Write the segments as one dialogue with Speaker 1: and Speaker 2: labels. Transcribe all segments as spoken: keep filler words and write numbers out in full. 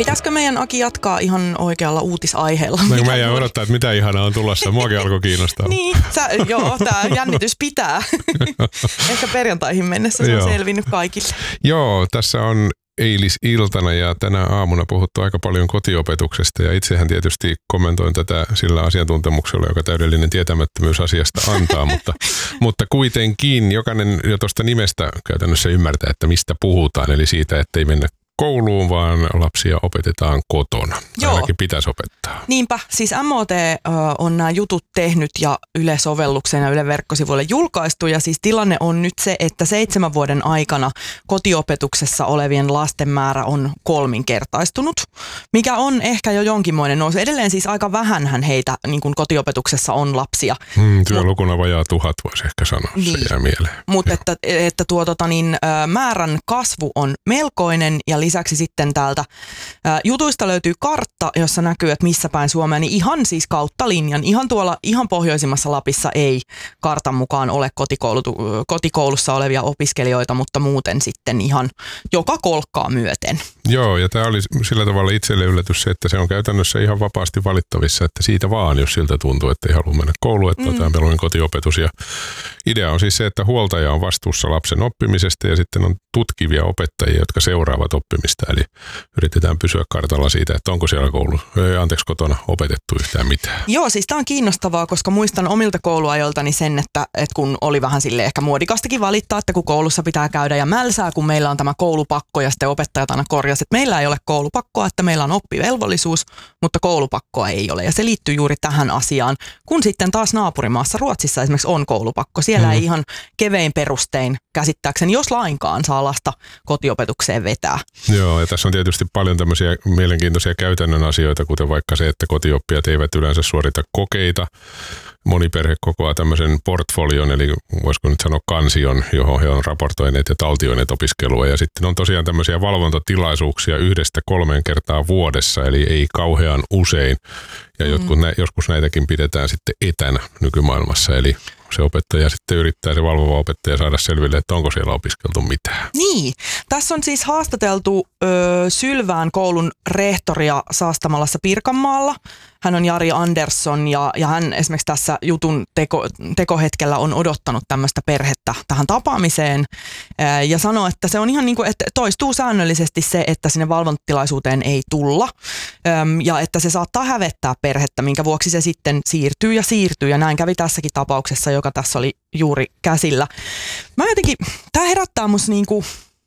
Speaker 1: Pitäisikö meidän Aki jatkaa ihan oikealla uutisaiheella?
Speaker 2: No, mä jään odottaa, että mitä ihanaa on tulossa. Muakin alkoi kiinnostaa.
Speaker 1: Niin, sä, joo, tää jännitys pitää. Ehkä perjantaihin mennessä se on selvinnyt kaikille.
Speaker 2: Joo, tässä on eilisiltana ja tänä aamuna puhuttu aika paljon kotiopetuksesta ja itsehän tietysti kommentoin tätä sillä asiantuntemuksella, joka täydellinen tietämättömyys asiasta antaa, mutta, mutta kuitenkin jokainen jo tuosta nimestä käytännössä ymmärtää, että mistä puhutaan, eli siitä, että ei mennä kouluun, vaan lapsia opetetaan kotona. Joo. Ainakin pitäisi opettaa.
Speaker 1: Niinpä, siis M O T ö, on nämä jutut tehnyt ja Yle-sovelluksen ja Yle verkkosivuille julkaistu. Ja siis tilanne on nyt se, että seitsemän vuoden aikana kotiopetuksessa olevien lasten määrä on kolminkertaistunut, mikä on ehkä jo jonkinmoinen nousu. Edelleen siis aika vähänhän heitä niin kuin kotiopetuksessa on lapsia.
Speaker 2: Hmm, työlukuna vajaa tuhat voisi ehkä sanoa, niin. Se jää mieleen.
Speaker 1: Mutta että, että tuo tota, niin, määrän kasvu on melkoinen ja lisäksi sitten täältä ä, jutuista löytyy kartta, jossa näkyy, että missä päin Suomea, niin ihan siis kautta linjan, ihan tuolla ihan pohjoisimmassa Lapissa ei kartan mukaan ole kotikoulussa olevia opiskelijoita, mutta muuten sitten ihan joka kolkkaa myöten.
Speaker 2: Joo, ja tämä oli sillä tavalla itselle yllätys se, että se on käytännössä ihan vapaasti valittavissa, että siitä vaan, jos siltä tuntuu, että ei halua mennä kouluun, että mm. otetaan mieluummin kotiopetus. Ja idea on siis se, että huoltaja on vastuussa lapsen oppimisesta ja sitten on tutkivia opettajia, jotka seuraavat oppimista. Eli yritetään pysyä kartalla siitä, että onko siellä koulu, anteeksi kotona opetettu yhtään mitään.
Speaker 1: Joo, siis tämä on kiinnostavaa, koska muistan omilta kouluajoltani sen, että, että kun oli vähän sille ehkä muodikastakin valittaa, että kun koulussa pitää käydä ja mälsää, kun meillä on tämä koulupakko ja sitten opettajat aina korjasivat, että meillä ei ole koulupakkoa, että meillä on oppivelvollisuus, mutta koulupakkoa ei ole. Ja se liittyy juuri tähän asiaan, kun sitten taas naapurimaassa Ruotsissa esimerkiksi on koulupakko. Siellä mm. ei ihan kevein perustein käsittääkseni, jos lainkaan saa lasta kotiopetukseen vetää.
Speaker 2: Joo, ja tässä on tietysti paljon tämmöisiä mielenkiintoisia käytännön asioita, kuten vaikka se, että kotioppijat eivät yleensä suorita kokeita. Moni perhe kokoaa tämmöisen portfolion, eli voisiko nyt sanoa kansion, johon he on raportoineet ja taltioineet opiskelua. Ja sitten on tosiaan tämmöisiä valvontatilaisuuksia yhdestä kolmeen kertaa vuodessa, eli ei kauhean usein. Ja mm. jotkut, joskus näitäkin pidetään sitten etänä nykymaailmassa, eli se opettaja sitten yrittää, se valvova opettaja saada selville, että onko siellä opiskeltu mitään.
Speaker 1: Niin, tässä on siis haastateltu ö, Sylvään koulun rehtoria Saastamalassa Pirkanmaalla. Hän on Jari Andersson ja, ja hän esimerkiksi tässä jutun teko, tekohetkellä on odottanut tämmöistä perhettä tähän tapaamiseen ää, ja sanoo, että se on ihan niin kuin, että toistuu säännöllisesti se, että sinne valvontatilaisuuteen ei tulla äm, ja että se saattaa hävettää perhettä, minkä vuoksi se sitten siirtyy ja siirtyy ja näin kävi tässäkin tapauksessa, joka tässä oli juuri käsillä. Mä jotenkin, tää herättää musta niinku,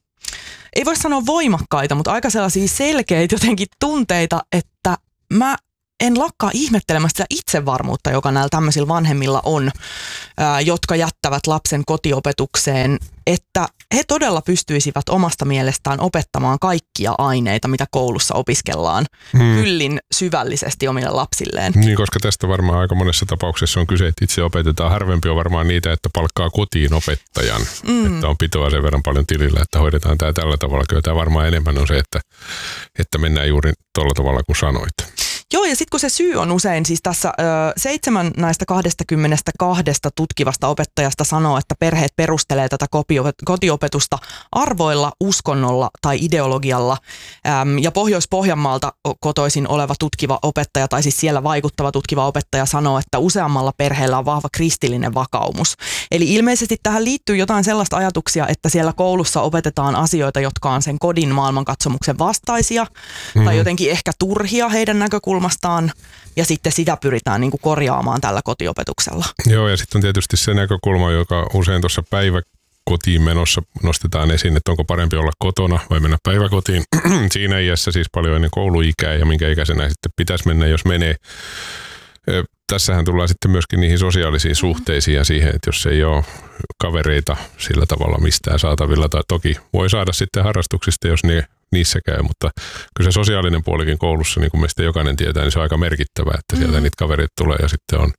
Speaker 1: ei voi sanoa voimakkaita, mutta aika sellaisia selkeitä jotenkin tunteita, että mä en lakkaa ihmettelemästä sitä itsevarmuutta, joka näillä tämmöisillä vanhemmilla on, ää, jotka jättävät lapsen kotiopetukseen, että he todella pystyisivät omasta mielestään opettamaan kaikkia aineita, mitä koulussa opiskellaan, hmm. kyllin syvällisesti omille lapsilleen.
Speaker 2: Niin, koska tästä varmaan aika monessa tapauksessa on kyse, että itse opetetaan. Harvempi on varmaan niitä, että palkkaa kotiin opettajan, hmm. että on pitoa sen verran paljon tilillä, että hoidetaan tämä tällä tavalla. Kyllä tämä varmaan enemmän on se, että, että mennään juuri tuolla tavalla kuin sanoit.
Speaker 1: Joo, ja sitten kun se syy on usein, siis tässä ö, seitsemän näistä kaksikymmentäkaksi tutkivasta opettajasta sanoo, että perheet perustelee tätä kotiopetusta arvoilla, uskonnolla tai ideologialla. Äm, ja Pohjois-Pohjanmaalta kotoisin oleva tutkiva opettaja, tai siis siellä vaikuttava tutkiva opettaja sanoo, että useammalla perheellä on vahva kristillinen vakaumus. Eli ilmeisesti tähän liittyy jotain sellaista ajatuksia, että siellä koulussa opetetaan asioita, jotka on sen kodin maailmankatsomuksen vastaisia, mm-hmm. tai jotenkin ehkä turhia heidän näkökulmastaan. Ja sitten sitä pyritään niin kuin korjaamaan tällä kotiopetuksella.
Speaker 2: Joo, ja sitten on tietysti se näkökulma, joka usein tuossa päiväkotiin menossa nostetaan esiin, että onko parempi olla kotona vai mennä päiväkotiin. Siinä iässä siis paljon ennen kouluikää ja minkä ikäisenä sitten pitäisi mennä, jos menee. Tässähän tullaan sitten myöskin niihin sosiaalisiin suhteisiin ja siihen, että jos ei ole kavereita sillä tavalla mistään saatavilla, tai toki voi saada sitten harrastuksista, jos ne niissä käy, mutta kyllä se sosiaalinen puolikin koulussa, niin kuin meistä jokainen tietää, niin se on aika merkittävää, että sieltä mm. niitä kavereita tulee ja sitten on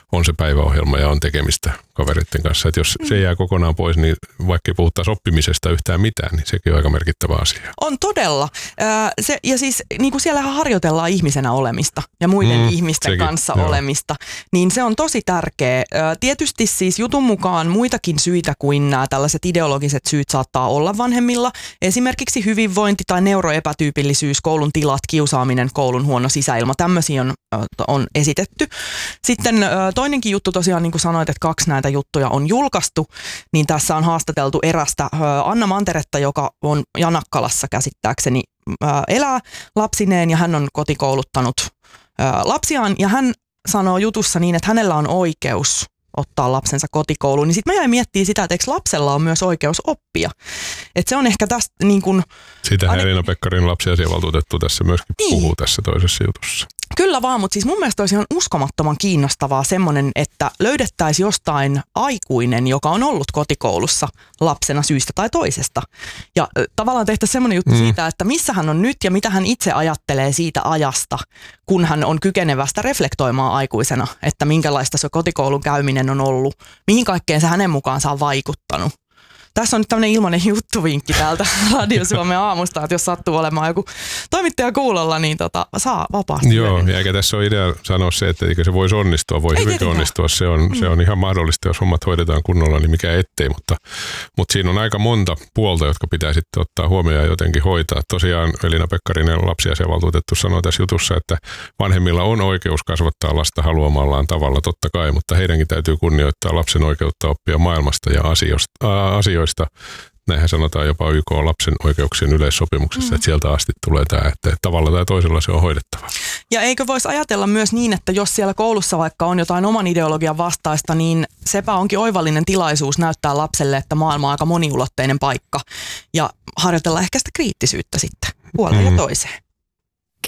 Speaker 2: on se päiväohjelma ja on tekemistä kavereiden kanssa. Että jos mm. se jää kokonaan pois, niin vaikka ei puhuttaisi oppimisesta yhtään mitään, niin sekin on aika merkittävä asia.
Speaker 1: On todella. Se, ja siis niin kuin siellähän harjoitellaan ihmisenä olemista ja muiden mm, ihmisten sekin, kanssa joo. olemista, niin se on tosi tärkeä. Tietysti siis jutun mukaan muitakin syitä kuin nämä tällaiset ideologiset syyt saattaa olla vanhemmilla. Esimerkiksi hyvinvointi tai neuroepätyypillisyys, koulun tilat, kiusaaminen, koulun huono sisäilma. Tämmöisiä on, on esitetty. Sitten toinenkin juttu tosiaan, niin kuin sanoit, että kaksi näitä juttuja on julkaistu, niin tässä on haastateltu erästä Anna Manteretta, joka on Janakkalassa käsittääkseni elää lapsineen ja hän on kotikouluttanut lapsiaan ja hän sanoo jutussa niin, että hänellä on oikeus ottaa lapsensa kotikouluun, niin sitten mä jäin miettimään sitä, että eikö lapsella on myös oikeus oppia. Että se on ehkä tästä niin kuin...
Speaker 2: Sitähän Elina Pekkarin lapsiasiavaltuutettu tässä myöskin niin. puhuu tässä toisessa jutussa.
Speaker 1: Kyllä vaan, mutta siis mun mielestä olisi ihan uskomattoman kiinnostavaa semmoinen, että löydettäisiin jostain aikuinen, joka on ollut kotikoulussa lapsena syystä tai toisesta. Ja äh, tavallaan tehtäisiin semmoinen juttu mm. siitä, että missä hän on nyt ja mitä hän itse ajattelee siitä ajasta, kun hän on kykenevästä reflektoimaan aikuisena, että minkälaista se kotikoulun käyminen on ollut, mihin kaikkeen se hänen mukaansa on vaikuttanut. Tässä on nyt tämmöinen ilmainen juttuvinkki täältä Radio Suomen aamusta, että jos sattuu olemaan joku toimittaja kuulolla, niin tota, saa vapaasti.
Speaker 2: Joo, ja eikä tässä ole idea sanoa se, että eikö se voisi onnistua, voi hyvinkin onnistua. Se on, mm. se on ihan mahdollista, jos hommat hoidetaan kunnolla, niin mikä ettei, mutta, mutta siinä on aika monta puolta, jotka pitää sitten ottaa huomioon ja jotenkin hoitaa. Tosiaan Elina Pekkarinen lapsiasiavaltuutettu sanoi tässä jutussa, että vanhemmilla on oikeus kasvattaa lasta haluamallaan tavalla, totta kai, mutta heidänkin täytyy kunnioittaa lapsen oikeutta oppia maailmasta ja asioista. asioista. Näinhän sanotaan jopa Y K:n lapsen oikeuksien yleissopimuksessa, mm. että sieltä asti tulee tämä, että tavalla tai toisella se on hoidettava.
Speaker 1: Ja eikö voisi ajatella myös niin, että jos siellä koulussa vaikka on jotain oman ideologian vastaista, niin sepä onkin oivallinen tilaisuus näyttää lapselle, että maailma on aika moniulotteinen paikka ja harjoitella ehkä sitä kriittisyyttä sitten puolella mm. ja toiseen.